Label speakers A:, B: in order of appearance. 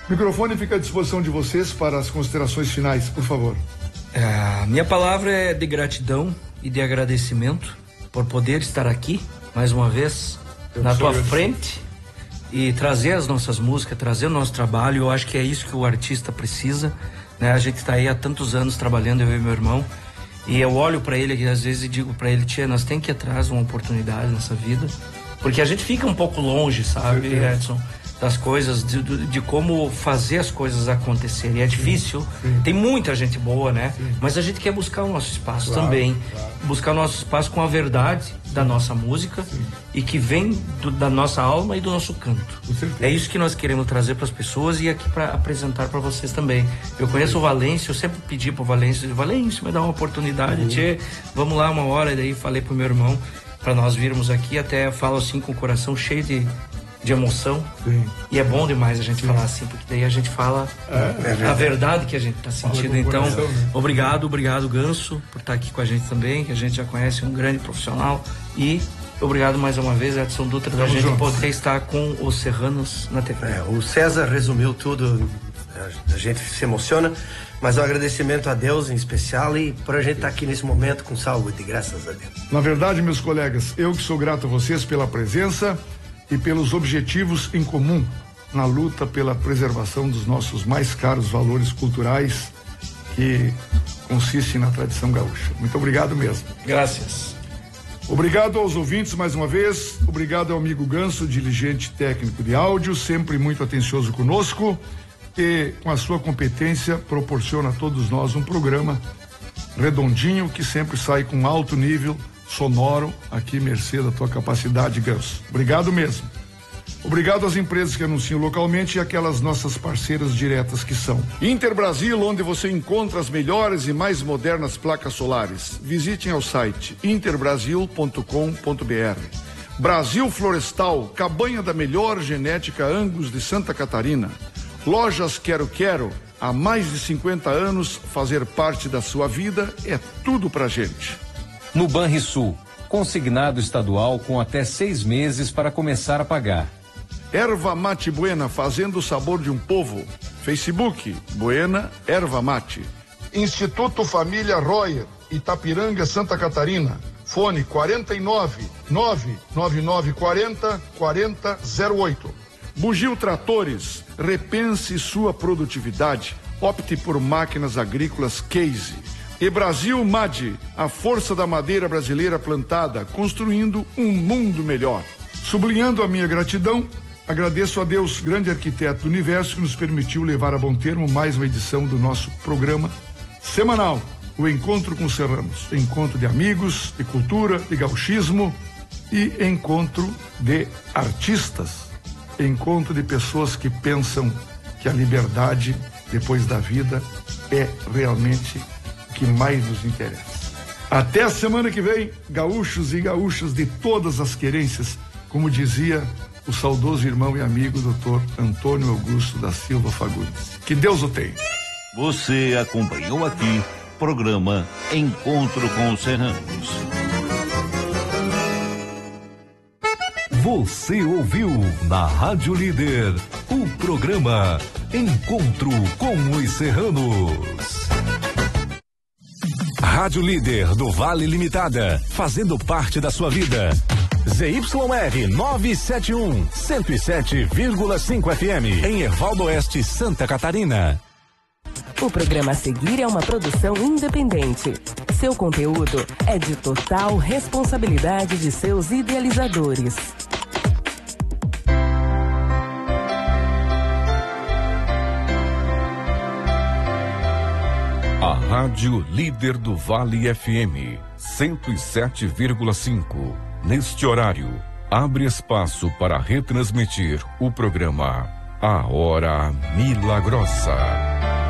A: O microfone fica à disposição de vocês para as considerações finais, por favor.
B: Minha palavra é de gratidão e de agradecimento por poder estar aqui mais uma vez na tua frente e trazer as nossas músicas, trazer o nosso trabalho. Eu acho que é isso que o artista precisa, né? A gente está aí há tantos anos trabalhando, eu e meu irmão, e eu olho para ele e às vezes digo para ele: tia, nós tem que ir atrás de uma oportunidade nessa vida, porque a gente fica um pouco longe, sabe, Edson, das coisas, de como fazer as coisas acontecerem. É difícil, tem muita gente boa, né? Mas a gente quer buscar o nosso espaço também, buscar o nosso espaço com a verdade da nossa música e que vem da nossa alma e do nosso canto. É isso que nós queremos trazer para as pessoas e aqui para apresentar para vocês também. Eu conheço o Valêncio, eu sempre pedi pro Valêncio, me dá uma oportunidade, tchê, vamos lá uma hora. E daí falei pro meu irmão para nós virmos aqui, até falo assim com o coração cheio de emoção. E é bom demais a gente falar assim, porque daí a gente fala a verdade que a gente tá sentindo. Então, obrigado Ganso por estar aqui com a gente também, que a gente já conhece, um grande profissional, e obrigado mais uma vez, Edson Dutra, da gente poder estar com os Serranos na TV.
C: O César resumiu tudo, a gente se emociona, mas um agradecimento a Deus em especial e por a gente estar aqui nesse momento com saúde, graças a Deus.
A: Na verdade, meus colegas, eu que sou grato a vocês pela presença e pelos objetivos em comum na luta pela preservação dos nossos mais caros valores culturais, que consistem na tradição gaúcha. Muito obrigado mesmo.
B: Graças.
A: Obrigado aos ouvintes mais uma vez, obrigado ao amigo Ganso, dirigente técnico de áudio, sempre muito atencioso conosco e com a sua competência proporciona a todos nós um programa redondinho que sempre sai com alto nível sonoro, aqui mercê da tua capacidade, Ganso. Obrigado mesmo. Obrigado às empresas que anunciam localmente e aquelas nossas parceiras diretas que são Interbrasil, onde você encontra as melhores e mais modernas placas solares. Visitem ao site interbrasil.com.br. Brasil Florestal, cabanha da melhor genética Angus de Santa Catarina. Lojas Quero Quero, há mais de 50 anos, fazer parte da sua vida é tudo pra gente.
D: No Banrisul, consignado estadual com até 6 meses para começar a pagar.
A: Erva Mate Buena, fazendo o sabor de um povo. Facebook, Buena Erva Mate. Instituto Família Royer, Itapiranga, Santa Catarina. Fone 49 99940 4008. Bugio Tratores, repense sua produtividade. Opte por máquinas agrícolas Case. E Brasil MAD, a força da madeira brasileira plantada, construindo um mundo melhor. Sublinhando a minha gratidão, agradeço a Deus, grande arquiteto do universo, que nos permitiu levar a bom termo mais uma edição do nosso programa semanal, o Encontro com Serranos. Encontro de amigos, de cultura, de gauchismo e encontro de artistas. Encontro de pessoas que pensam que a liberdade, depois da vida, é realmente que mais nos interessa. Até a semana que vem, gaúchos e gaúchas de todas as querências, como dizia o saudoso irmão e amigo Dr. Antônio Augusto da Silva Fagundes. Que Deus o tenha.
E: Você acompanhou aqui programa Encontro com os Serranos.
F: Você ouviu na Rádio Líder o programa Encontro com os Serranos. Rádio Líder do Vale Limitada, fazendo parte da sua vida. ZYR 971, 107,5 FM, em Ervaldo Oeste, Santa Catarina.
G: O programa a seguir é uma produção independente. Seu conteúdo é de total responsabilidade de seus idealizadores.
F: A Rádio Líder do Vale FM 107,5. Neste horário, abre espaço para retransmitir o programa A Hora Milagrosa.